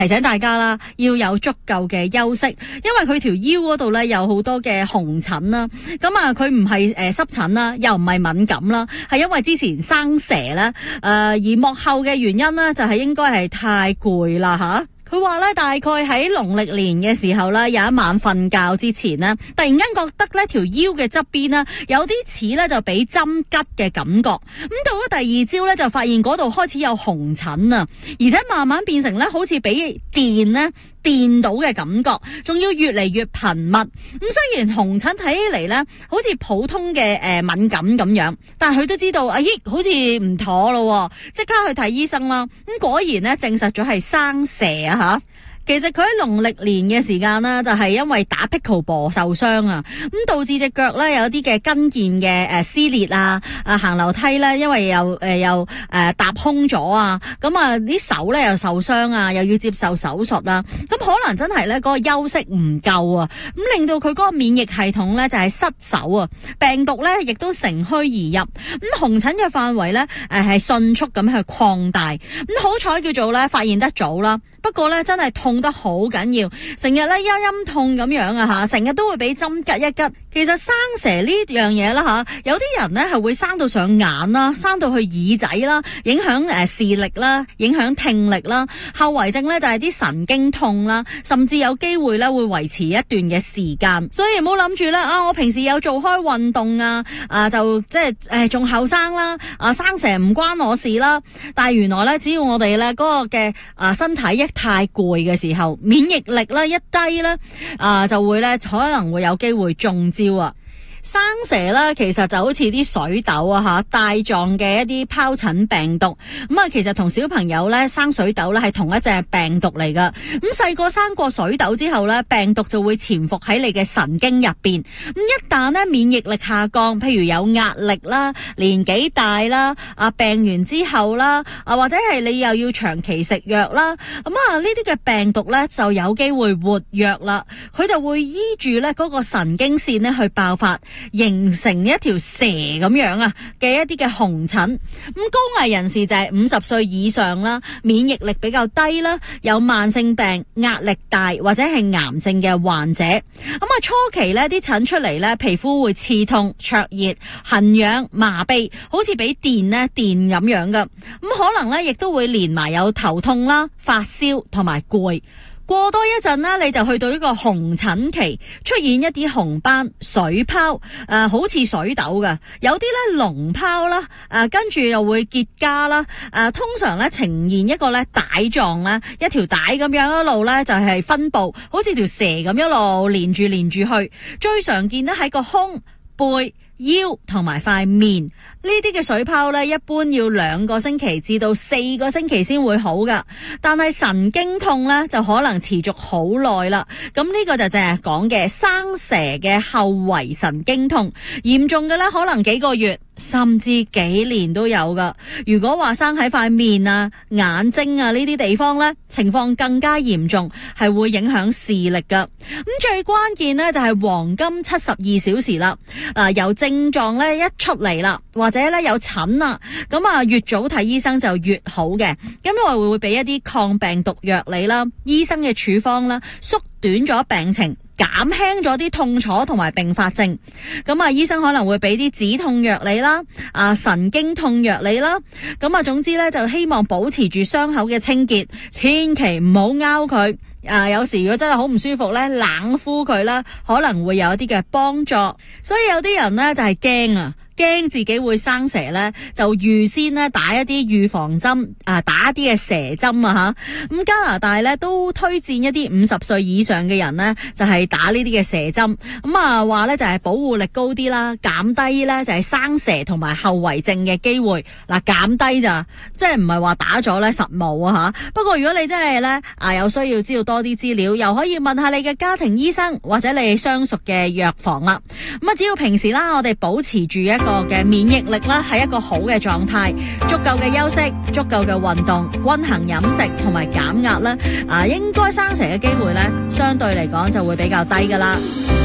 提醒大家啦，要有足夠嘅休息，因為佢條腰嗰度咧有好多嘅紅疹啦。咁啊，佢唔係濕疹啦，又唔係敏感啦，係因為之前生蛇咧。而幕後嘅原因咧，就係應該係太攰啦吓。佢話咧，大概喺農曆年嘅時候咧，有一晚瞓覺之前呢，突然間覺得呢條腰嘅側邊呢，有啲似咧就俾針拮嘅感覺。咁到咗第二朝咧，就發現嗰度開始有紅疹啊，而且慢慢變成咧好似俾電電到嘅感覺，仲要越嚟越頻密。咁雖然紅疹睇起嚟咧，好似普通嘅敏感咁樣，但係佢都知道，好似唔妥咯，即刻去睇醫生啦。咁果然咧，證實咗係生蛇啊吓。其實佢喺農曆年嘅時間啦，就係因為打 pickleball 受傷啊，咁導致隻腳咧有啲嘅筋腱嘅撕裂啊，行樓梯咧因為又踏空咗啊，咁啊啲手咧又受傷啊，又要接受手術啊，咁可能真係咧嗰個休息唔夠啊，咁令到佢嗰個免疫系統咧就係失守啊，病毒咧亦都乘虛而入，咁紅疹嘅範圍咧係迅速咁去擴大，咁好彩叫做咧發現得早啦。不過咧真係痛得好緊要，成日咧陰痛咁樣啊吓，成日都會俾針拮一拮。其實生蛇呢樣嘢啦吓，有啲人咧係會生到上眼啦，生到去耳仔啦，影響視力啦，影響聽力啦。後遺症咧就係啲神經痛啦，甚至有機會咧會維持一段嘅時間。所以唔好諗住咧我平時有做開運動就即係仲後生啦，生蛇唔關我事啦。但係原來咧，只要我哋咧嗰個嘅身體一太攰嘅時候，免疫力咧一低咧，就會咧可能會有機會中招啊！生蛇咧，其實就好似啲水痘啊吓，帶狀嘅一啲疱疹病毒。咁其實同小朋友咧生水痘咧係同一隻病毒嚟噶。咁細個生過水痘之後咧，病毒就會潛伏喺你嘅神經入邊。咁一旦咧免疫力下降，譬如有壓力啦、年紀大啦、病完之後啦，或者係你又要長期食藥啦，咁呢啲嘅病毒咧就有機會活躍啦。佢就會依住咧嗰個神經線咧去爆發。形成一條蛇咁樣嘅一啲嘅紅疹。咁高危人士就係50歲以上啦，免疫力比較低啦，有慢性病、壓力大或者係癌症嘅患者。初期呢啲疹出嚟呢，皮膚會刺痛、灼熱、痕癢、麻痹，好似俾電咁樣噶。咁可能呢亦都會連埋有頭痛啦、發燒同埋攰。過多一陣啦，你就去到呢個紅疹期，出現一啲紅斑、水泡，好似水痘嘅，有啲咧膿泡啦，跟住又會結痂啦，通常咧呈現一個咧帶狀啦，一條帶咁樣一路咧就係分布，好似條蛇咁一路連住去，最常見咧喺個胸、背、腰同埋塊面。呢啲嘅水泡咧，一般要2個星期至到4個星期先會好噶，但係神經痛咧就可能持續好耐啦。咁呢個就淨係講嘅生蛇嘅後遺神經痛，嚴重嘅咧可能幾個月甚至幾年都有噶。如果話生喺塊面眼睛呢啲地方咧，情況更加嚴重，係會影響視力噶。咁最關鍵咧就係黃金72小時啦。由症狀咧一出嚟啦，或者咧有疹啦，咁越早睇醫生就越好嘅，因為會俾一啲抗病毒藥你啦，醫生嘅處方啦，縮短咗病情，減輕咗啲痛楚同埋併發症。咁醫生可能會俾啲止痛藥你啦，神經痛藥你啦。咁總之咧就希望保持住傷口嘅清潔，千祈唔好拗佢。有時如果真係好唔舒服咧，冷敷佢啦，可能會有一啲嘅幫助。所以有啲人咧就係驚自己會生蛇咧，就預先咧打一啲預防針，打一啲嘅蛇針吓。咁加拿大咧都推薦一啲50歲以上嘅人咧，就係打呢啲嘅蛇針。咁話咧就係保護力高啲啦，減低咧就係生蛇同埋後遺症嘅機會。減低咋，即係唔係話打咗咧實冇吓。不過如果你真係咧有需要知道多啲資料，又可以問下你嘅家庭醫生或者你相熟嘅藥房啦。咁只要平時啦，我哋保持住一個嘅免疫力啦，係一個好嘅狀態，足夠嘅休息，足夠嘅運動，均衡飲食同埋減壓啦，應該生蛇嘅機會咧，相對嚟講就會比較低噶啦。